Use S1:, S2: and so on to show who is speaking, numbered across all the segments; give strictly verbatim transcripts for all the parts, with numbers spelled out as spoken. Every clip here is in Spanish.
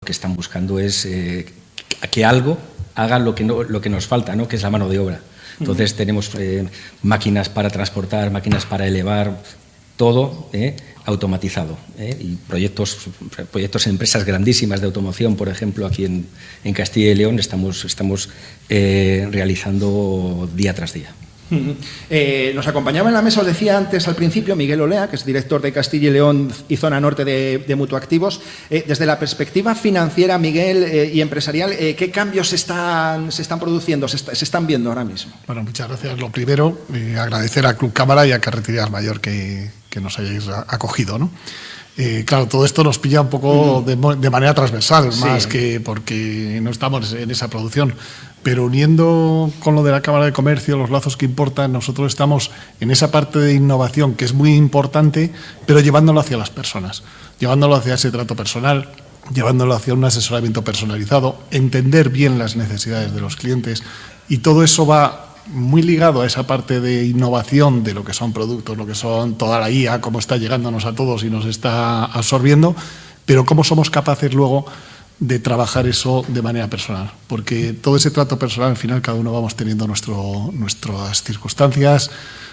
S1: que están buscando es eh, que algo haga lo que, no, lo que nos falta, ¿no? Que es la mano de obra. Entonces, uh-huh. tenemos eh, máquinas para transportar, máquinas para elevar, todo eh, automatizado. Eh, y proyectos, proyectos en empresas grandísimas de automoción, por ejemplo, aquí en, en Castilla y León, estamos, estamos eh, realizando día tras día.
S2: Uh-huh. eh, nos acompañaba en la mesa, os decía antes al principio, Miguel Olea, que es director de Castilla y León y zona norte de, de Mutuactivos. Eh, desde la perspectiva financiera, Miguel, eh, y empresarial, eh, ¿qué cambios se están, se están produciendo, se, está, se están viendo ahora mismo?
S3: Bueno, muchas gracias. Lo primero, eh, agradecer a Club Cámara y a Carreterías Mayor que, que nos hayáis acogido, ¿no? Eh, claro, todo esto nos pilla un poco uh-huh. de, de manera transversal, sí. más que porque no estamos en esa producción. Pero uniendo con lo de la Cámara de Comercio, los lazos que importan, nosotros estamos en esa parte de innovación que es muy importante, pero llevándolo hacia las personas, llevándolo hacia ese trato personal, llevándolo hacia un asesoramiento personalizado, entender bien las necesidades de los clientes, y todo eso va muy ligado a esa parte de innovación de lo que son productos, lo que son toda la I A, cómo está llegándonos a todos y nos está absorbiendo, pero cómo somos capaces luego de trabajar eso de manera personal, porque todo ese trato personal, al final cada uno vamos teniendo nuestro, nuestras circunstancias,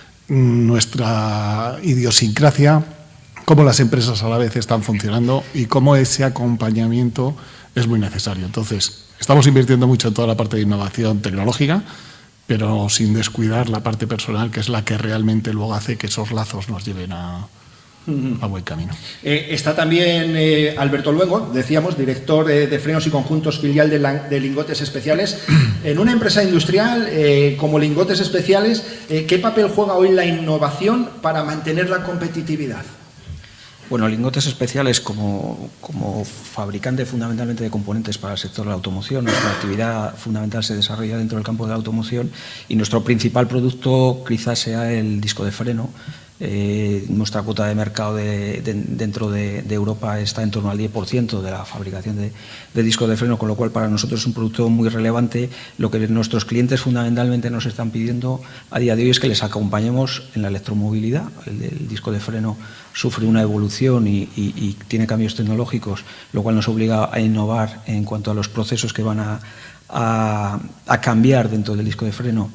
S3: nuestra idiosincrasia, cómo las empresas a la vez están funcionando y cómo ese acompañamiento es muy necesario. Entonces, estamos invirtiendo mucho en toda la parte de innovación tecnológica, pero sin descuidar la parte personal, que es la que realmente luego hace que esos lazos nos lleven a, a buen camino.
S2: Eh, está también eh, Alberto Luengo, decíamos, director eh, de frenos y conjuntos filial de, la, de Lingotes Especiales. En una empresa industrial eh, como Lingotes Especiales, eh, ¿qué papel juega hoy la innovación para mantener la competitividad?
S4: Bueno, Lingotes Especiales, como, como fabricante fundamentalmente de componentes para el sector de la automoción, nuestra actividad fundamental se desarrolla dentro del campo de la automoción y nuestro principal producto quizás sea el disco de freno. Eh, nuestra cuota de mercado de, de, dentro de, de Europa está en torno al diez por ciento de la fabricación de, de discos de freno, con lo cual para nosotros es un producto muy relevante. Lo que nuestros clientes fundamentalmente nos están pidiendo a día de hoy es que les acompañemos en la electromovilidad. El, el disco de freno sufre una evolución y, y, y tiene cambios tecnológicos, lo cual nos obliga a innovar en cuanto a los procesos que van a, a, a cambiar dentro del disco de freno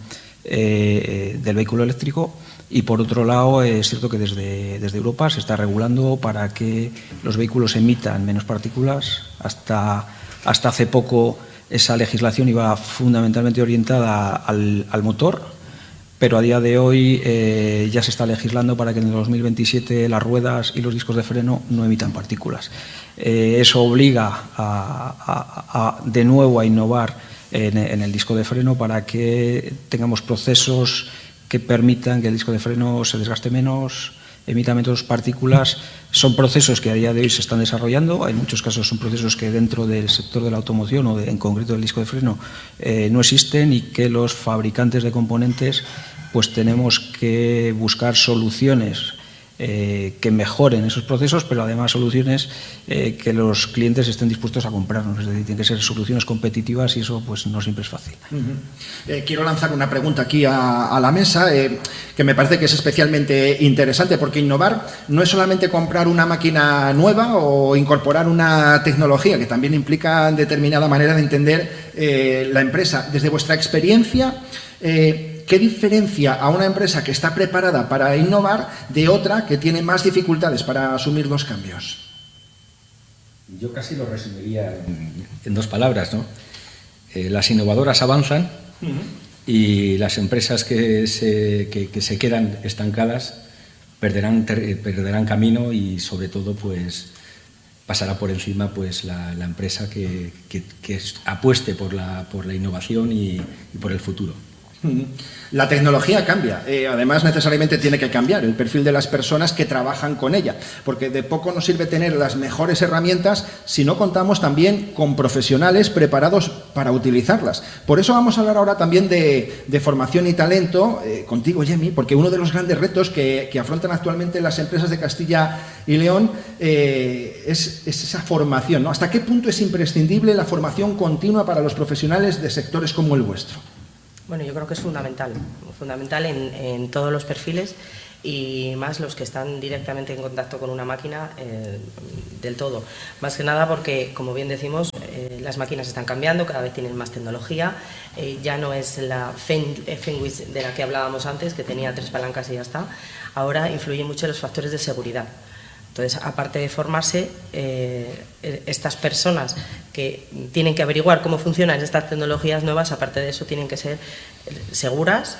S4: eh, del vehículo eléctrico. Y por otro lado, es cierto que desde, desde Europa se está regulando para que los vehículos emitan menos partículas. Hasta, hasta hace poco esa legislación iba fundamentalmente orientada al, al motor, pero a día de hoy eh, ya se está legislando para que en el dos mil veintisiete las ruedas y los discos de freno no emitan partículas. Eh, eso obliga a, a, a, de nuevo a innovar en, en el disco de freno para que tengamos procesos que permitan que el disco de freno se desgaste menos, emita menos partículas. Son procesos que a día de hoy se están desarrollando. En muchos casos son procesos que dentro del sector de la automoción o de, en concreto del disco de freno eh, no existen y que los fabricantes de componentes pues tenemos que buscar soluciones eh, que mejoren esos procesos, pero además soluciones eh, que los clientes estén dispuestos a comprarnos. Es decir, tienen que ser soluciones competitivas y eso pues no siempre es fácil.
S2: Uh-huh. eh, quiero lanzar una pregunta aquí a, a la mesa eh, que me parece que es especialmente interesante, porque innovar no es solamente comprar una máquina nueva o incorporar una tecnología, que también implica determinada manera de entender eh, la empresa. Desde vuestra experiencia, eh, ¿qué diferencia a una empresa que está preparada para innovar de otra que tiene más dificultades para asumir los cambios?
S1: Yo casi lo resumiría en, en dos palabras, ¿no? Eh, las innovadoras avanzan uh-huh. y las empresas que se, que, que se quedan estancadas perderán, ter, perderán camino y sobre todo pues pasará por encima pues la, la empresa que, que, que apueste por la, por la innovación y, y por el futuro.
S2: La tecnología cambia, eh, además necesariamente tiene que cambiar el perfil de las personas que trabajan con ella, porque de poco nos sirve tener las mejores herramientas si no contamos también con profesionales preparados para utilizarlas. Por eso vamos a hablar ahora también de, de formación y talento, eh, contigo, Yemi, porque uno de los grandes retos que, que afrontan actualmente las empresas de Castilla y León eh, es, es esa formación, ¿no? ¿Hasta qué punto es imprescindible la formación continua para los profesionales de sectores como el vuestro?
S5: Bueno, yo creo que es fundamental, fundamental en, en todos los perfiles. y más los que están directamente en contacto con una máquina eh, del todo. Más que nada porque, como bien decimos, eh, las máquinas están cambiando, cada vez tienen más tecnología, eh, ya no es la Fenwick de la que hablábamos antes, que tenía tres palancas y ya está. Ahora influyen mucho los factores de seguridad. Entonces, aparte de formarse, eh, estas personas que tienen que averiguar cómo funcionan estas tecnologías nuevas, aparte de eso, tienen que ser seguras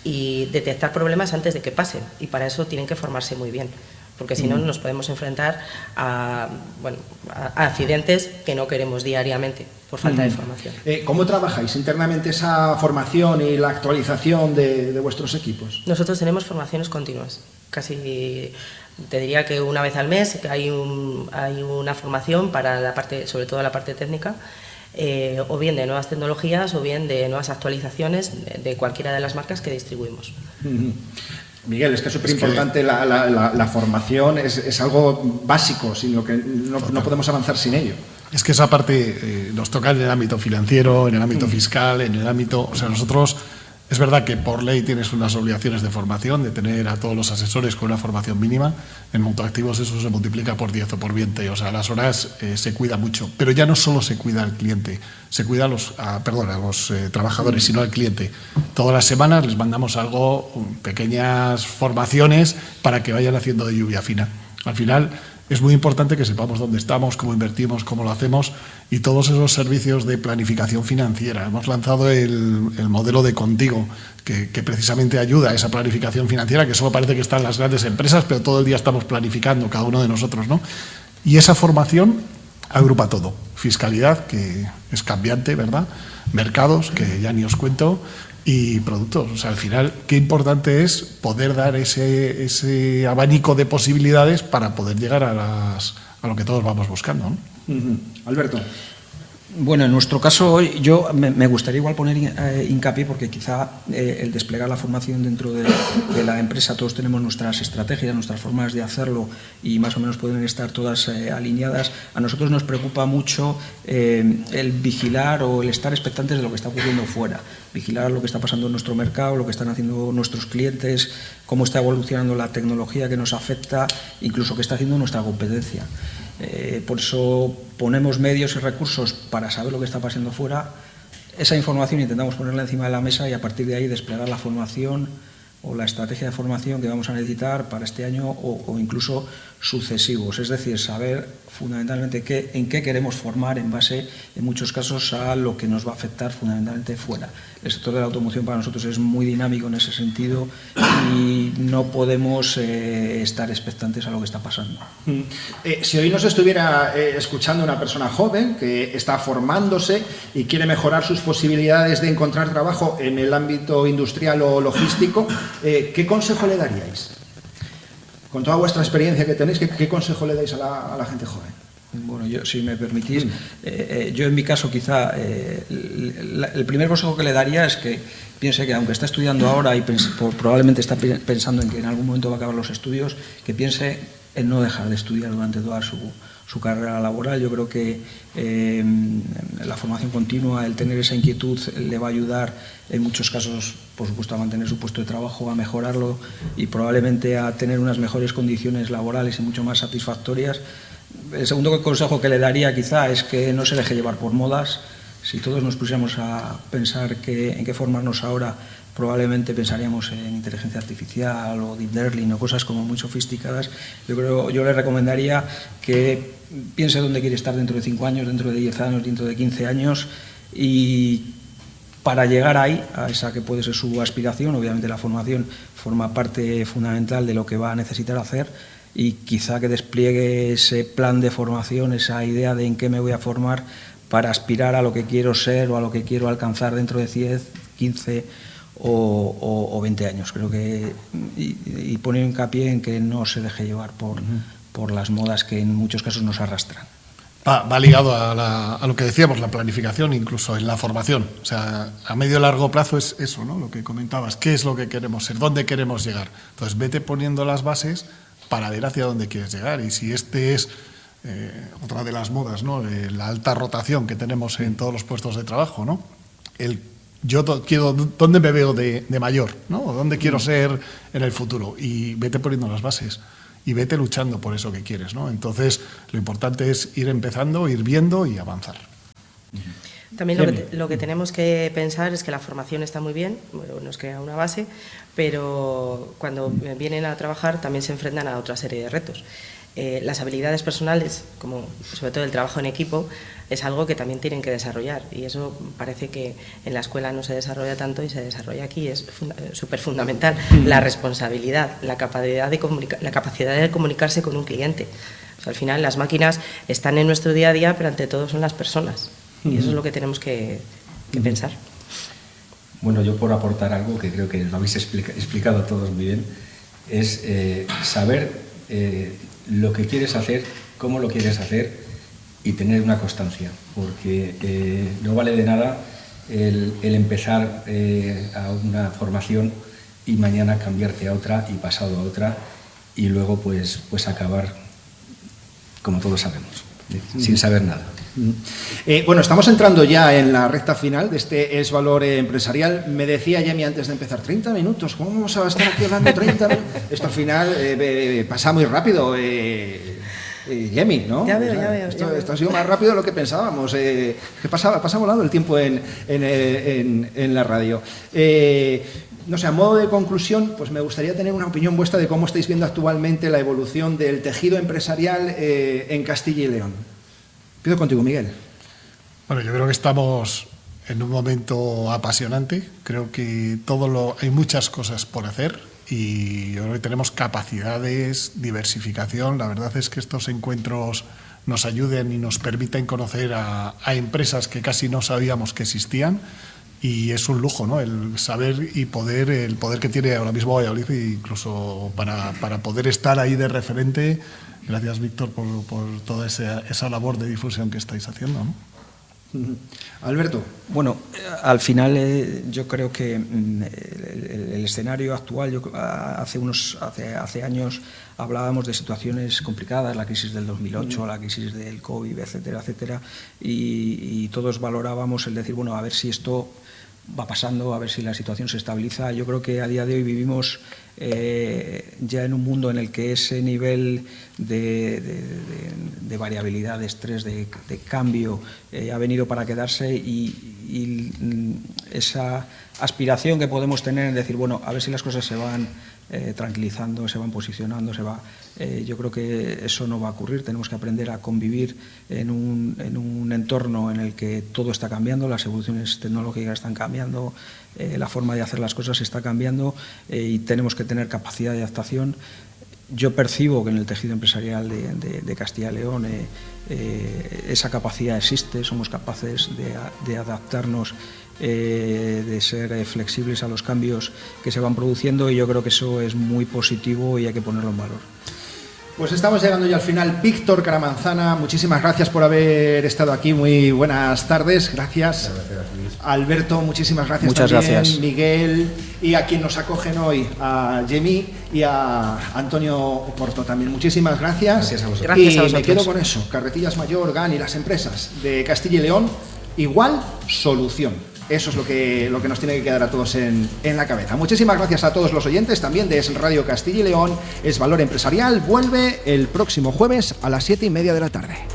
S5: y detectar problemas antes de que pasen, y para eso tienen que formarse muy bien, porque si no nos podemos enfrentar a, bueno, a accidentes que no queremos diariamente por falta de formación.
S2: Eh, ¿Cómo trabajáis internamente esa formación y la actualización de, de vuestros equipos?
S5: Nosotros tenemos formaciones continuas, casi te diría que una vez al mes hay, un, hay una formación para la parte, sobre todo la parte técnica, Eh, o bien de nuevas tecnologías o bien de nuevas actualizaciones de, de cualquiera de las marcas que distribuimos.
S2: Miguel, es que es súper importante, es que la, la, la, la formación es, es algo básico, sin lo que no, no podemos avanzar sin ello.
S3: Es que esa parte eh, nos toca en el ámbito financiero, en el ámbito fiscal, en el ámbito... O sea, nosotros... Es verdad que por ley tienes unas obligaciones de formación, de tener a todos los asesores con una formación mínima. En Mutuactivos eso se multiplica por diez o por veinte, o sea, las horas eh, se cuida mucho. Pero ya no solo se cuida al cliente, se cuida a los, a, perdón, a los eh, trabajadores, sino al cliente. Todas las semanas les mandamos algo, pequeñas formaciones para que vayan haciendo de lluvia fina. Al final es muy importante que sepamos dónde estamos, cómo invertimos, cómo lo hacemos, y todos esos servicios de planificación financiera. Hemos lanzado el, el modelo de Contigo, que, que precisamente ayuda a esa planificación financiera, que solo parece que está en las grandes empresas, pero todo el día estamos planificando, cada uno de nosotros, ¿no? Y esa formación agrupa todo. Fiscalidad, que es cambiante, ¿verdad? Mercados, que ya ni os cuento, y productos. O sea, al final, qué importante es poder dar ese, ese abanico de posibilidades para poder llegar a, las, a lo que todos vamos buscando, ¿no?
S2: Uh-huh. Alberto.
S4: Bueno, en nuestro caso, yo me, me gustaría igual poner eh, hincapié, porque quizá eh, el desplegar la formación dentro de, de la empresa, todos tenemos nuestras estrategias, nuestras formas de hacerlo, y más o menos pueden estar todas eh, alineadas. A nosotros nos preocupa mucho eh, el vigilar o el estar expectantes de lo que está ocurriendo fuera, vigilar lo que está pasando en nuestro mercado, lo que están haciendo nuestros clientes, cómo está evolucionando la tecnología que nos afecta, incluso qué está haciendo nuestra competencia. Eh, por eso ponemos medios y recursos para saber lo que está pasando fuera. Esa información intentamos ponerla encima de la mesa y a partir de ahí desplegar la formación o la estrategia de formación que vamos a necesitar para este año o, o incluso sucesivos. Es decir, saber fundamentalmente qué, en qué queremos formar en base, en muchos casos, a lo que nos va a afectar fundamentalmente fuera. El sector de la automoción para nosotros es muy dinámico en ese sentido y no podemos eh, estar expectantes a lo que está pasando.
S2: Eh, si hoy nos estuviera eh, escuchando una persona joven que está formándose y quiere mejorar sus posibilidades de encontrar trabajo en el ámbito industrial o logístico, eh, ¿qué consejo le daríais? Con toda vuestra experiencia que tenéis, ¿qué, qué consejo le dais a la, a la gente joven?
S4: Bueno, yo, si me permitís, eh, eh, yo en mi caso quizá eh, el, el primer consejo que le daría es que piense que aunque está estudiando ahora y pens por, probablemente está pensando en que en algún momento va a acabar los estudios, que piense en no dejar de estudiar durante toda su, su carrera laboral. Yo creo que eh, la formación continua, el tener esa inquietud le va a ayudar en muchos casos, por supuesto, a mantener su puesto de trabajo, a mejorarlo y probablemente a tener unas mejores condiciones laborales y mucho más satisfactorias. El segundo consejo que le daría quizá es que no se deje llevar por modas. Si todos nos pusiéramos a pensar que, en qué formarnos ahora, probablemente pensaríamos en inteligencia artificial o deep learning o cosas como muy sofisticadas. Yo creo, yo le recomendaría que piense dónde quiere estar dentro de cinco años, dentro de diez años, dentro de quince años, y para llegar ahí, a esa que puede ser su aspiración, obviamente la formación forma parte fundamental de lo que va a necesitar hacer, y quizá que despliegue ese plan de formación, esa idea de en qué me voy a formar para aspirar a lo que quiero ser o a lo que quiero alcanzar dentro de diez, quince o, o, o veinte años. Creo que y, y poner hincapié en que no se deje llevar por, uh-huh. por las modas que en muchos casos nos arrastran.
S3: Va, va ligado a, la, a lo que decíamos, la planificación, incluso en la formación. O sea, a medio y largo plazo es eso, ¿no? Lo que comentabas. ¿Qué es lo que queremos ser? ¿Dónde queremos llegar? Entonces, vete poniendo las bases para ver hacia dónde quieres llegar. Y si este es eh, otra de las modas, ¿no? Eh, la alta rotación que tenemos en todos los puestos de trabajo, ¿no? El yo quiero, ¿dónde me veo de, de mayor? ¿No? ¿Dónde quiero ser en el futuro? Y vete poniendo las bases y vete luchando por eso que quieres, ¿no? Entonces, lo importante es ir empezando, ir viendo y avanzar.
S5: También lo que, lo que tenemos que pensar es que la formación está muy bien, bueno, nos crea una base, pero cuando vienen a trabajar también se enfrentan a otra serie de retos. Eh, las habilidades personales, como sobre todo el trabajo en equipo, es algo que también tienen que desarrollar, y eso parece que en la escuela no se desarrolla tanto y se desarrolla aquí. Es súper fundamental la responsabilidad, la capacidad de comunica- la capacidad de comunicarse con un cliente. O sea, al final las máquinas están en nuestro día a día, pero ante todo son las personas, y eso es lo que tenemos que, que pensar.
S1: Bueno, yo por aportar algo que creo que lo habéis explica, explicado todos muy bien, es eh, saber eh, lo que quieres hacer, cómo lo quieres hacer y tener una constancia, porque eh, no vale de nada el, el empezar eh, a una formación y mañana cambiarte a otra y pasado a otra y luego pues, pues acabar, como todos sabemos, ¿eh? sin saber nada.
S2: Eh, bueno, estamos entrando ya en la recta final de este Es Valor Empresarial. Me decía Yemi antes de empezar, treinta minutos, ¿cómo vamos a estar aquí hablando treinta minutos? Esto al final eh, eh, pasa muy rápido, eh, eh, Yemi, ¿no?
S5: Ya veo,
S2: o sea,
S5: ya veo.
S2: Esto,
S5: ya veo.
S2: esto ha sido más rápido de lo que pensábamos. Eh, ¿Qué pasaba? Pasa volando el tiempo en, en, en, en la radio. Eh, No sé, a modo de conclusión, pues me gustaría tener una opinión vuestra de cómo estáis viendo actualmente la evolución del tejido empresarial eh, en Castilla y León. Empiezo contigo, Miguel.
S3: Bueno, yo creo que estamos en un momento apasionante. Creo que todo lo, hay muchas cosas por hacer y yo creo que tenemos capacidades, diversificación. La verdad es que estos encuentros nos ayuden y nos permiten conocer a, a empresas que casi no sabíamos que existían. Y es un lujo, ¿no? El saber y poder, el poder que tiene ahora mismo Valladolid, incluso para, para poder estar ahí de referente. Gracias, Víctor, por, por toda esa, esa labor de difusión que estáis haciendo, ¿no?
S2: Alberto.
S4: Bueno, al final eh, yo creo que mm, el, el escenario actual, yo, hace, unos, hace, hace años hablábamos de situaciones complicadas, la crisis del dos mil ocho, la crisis del COVID, etcétera, etcétera, y, y todos valorábamos el decir, bueno, a ver si esto va pasando, a ver si la situación se estabiliza. Yo creo que a día de hoy vivimos eh, ya en un mundo en el que ese nivel de, de, de, de variabilidad, de estrés, de, de cambio eh, ha venido para quedarse, y, y esa aspiración que podemos tener en decir, bueno, a ver si las cosas se van eh, tranquilizando, se van posicionando, se va... Eh, yo creo que eso no va a ocurrir. Tenemos que aprender a convivir en un, en un entorno en el que todo está cambiando, las evoluciones tecnológicas están cambiando, eh, la forma de hacer las cosas está cambiando eh, y tenemos que tener capacidad de adaptación. Yo percibo que en el tejido empresarial de, de, de Castilla y León eh, eh, esa capacidad existe, somos capaces de, de adaptarnos, eh, de ser eh, flexibles a los cambios que se van produciendo, y yo creo que eso es muy positivo y hay que ponerlo en valor.
S2: Pues estamos llegando ya al final. Víctor Caramanzana, muchísimas gracias por haber estado aquí. Muy buenas tardes. Gracias. Alberto, muchísimas gracias.
S4: Muchas
S2: también.
S4: gracias.
S2: Miguel, y a quien nos acogen hoy, a Yemi y a Antonio Porto también. Muchísimas gracias.
S1: Gracias a vosotros.
S5: Gracias
S2: y
S5: a vosotros.
S2: me quedo con eso. Carretillas Mayor, G A N y las empresas de Castilla y León, igual solución. Eso es lo que, lo que nos tiene que quedar a todos en, en la cabeza. Muchísimas gracias a todos los oyentes también de Es Radio Castilla y León. Es Valor Empresarial. Vuelve el próximo jueves a las siete y media de la tarde.